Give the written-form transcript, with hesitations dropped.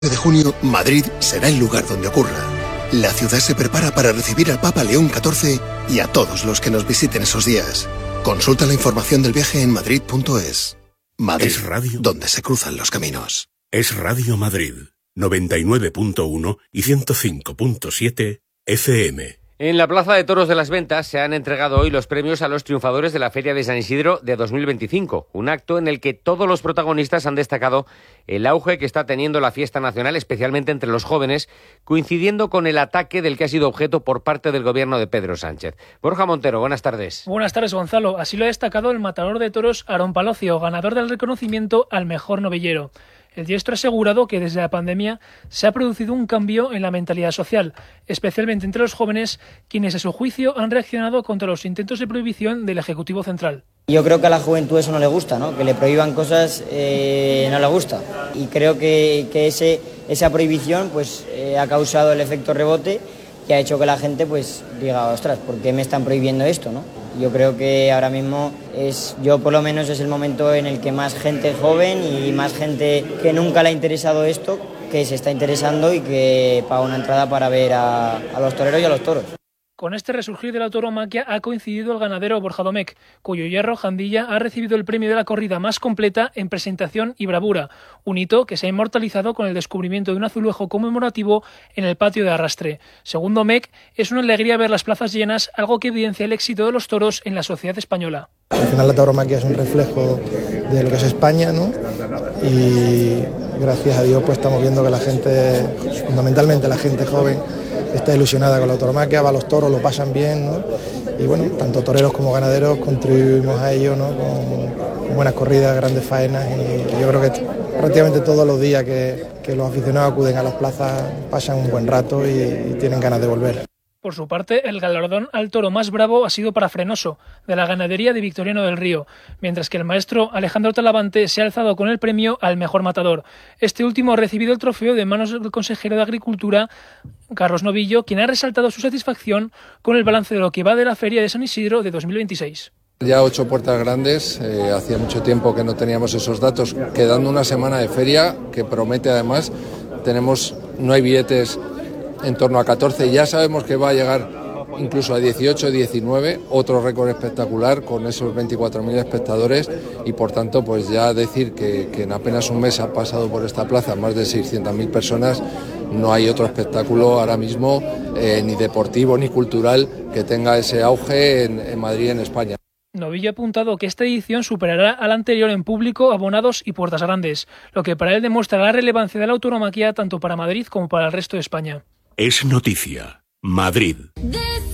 de junio, Madrid será el lugar donde ocurra. La ciudad se prepara para recibir al Papa León XIV y a todos los que nos visiten esos días. Consulta la información del viaje en madrid.es. Madrid, Es radio. donde se cruzan los caminos. Es Radio Madrid, 99.1 y 105.7 FM. En la Plaza de Toros de las Ventas se han entregado hoy los premios a los triunfadores de la Feria de San Isidro de 2025, un acto en el que todos los protagonistas han destacado el auge que está teniendo la fiesta nacional, especialmente entre los jóvenes, coincidiendo con el ataque del que ha sido objeto por parte del gobierno de Pedro Sánchez. Borja Montero, buenas tardes. Buenas tardes, Gonzalo. Así lo ha destacado el matador de toros Aarón Palacio, ganador del reconocimiento al mejor novillero. El diestro ha asegurado que desde la pandemia se ha producido un cambio en la mentalidad social, especialmente entre los jóvenes, quienes a su juicio han reaccionado contra los intentos de prohibición del Ejecutivo Central. Yo creo que a la juventud eso no le gusta, ¿no? Que le prohíban cosas no le gusta. Y creo que esa prohibición pues, ha causado el efecto rebote y ha hecho que la gente pues diga, ostras, ¿por qué me están prohibiendo esto, no? Yo creo que ahora mismo por lo menos es el momento en el que más gente joven y más gente que nunca le ha interesado esto, que se está interesando y que paga una entrada para ver a los toreros y a los toros. Con este resurgir de la tauromaquia ha coincidido el ganadero Borja Domecq, cuyo hierro Jandilla ha recibido el premio de la corrida más completa en presentación y bravura, un hito que se ha inmortalizado con el descubrimiento de un azulejo conmemorativo en el patio de arrastre. Según Domecq, es una alegría ver las plazas llenas, algo que evidencia el éxito de los toros en la sociedad española. Al final la tauromaquia es un reflejo de lo que es España, ¿no? Y gracias a Dios pues estamos viendo que la gente, fundamentalmente la gente joven, está ilusionada con la tauromaquia, va a los toros, lo pasan bien, ¿no? Y bueno, tanto toreros como ganaderos contribuimos a ello, ¿no? Con buenas corridas, grandes faenas, y yo creo que prácticamente todos los días que los aficionados acuden a las plazas pasan un buen rato y tienen ganas de volver. Por su parte, el galardón al toro más bravo ha sido para Frenoso, de la ganadería de Victoriano del Río, mientras que el maestro Alejandro Talavante se ha alzado con el premio al mejor matador. Este último ha recibido el trofeo de manos del consejero de Agricultura, Carlos Novillo, quien ha resaltado su satisfacción con el balance de lo que va de la Feria de San Isidro de 2026. Ya 8 puertas grandes, hacía mucho tiempo que no teníamos esos datos, quedando una semana de feria que promete además, no hay billetes en torno a 14, ya sabemos que va a llegar incluso a 18, 19, otro récord espectacular con esos 24.000 espectadores y por tanto pues ya decir que en apenas un mes ha pasado por esta plaza más de 600.000 personas, no hay otro espectáculo ahora mismo ni deportivo ni cultural que tenga ese auge en Madrid y en España. Novillo ha apuntado que esta edición superará a la anterior en público, abonados y puertas grandes, lo que para él demuestra la relevancia de la tauromaquia tanto para Madrid como para el resto de España. Es noticia. Madrid.